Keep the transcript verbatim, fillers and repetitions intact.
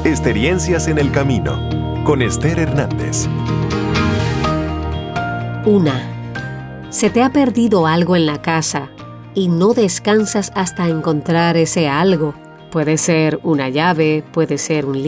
Experiencias en el camino, con Esther Hernández. Una. ¿Se te ha perdido algo en la casa y no descansas hasta encontrar ese algo? Puede ser una llave, puede ser un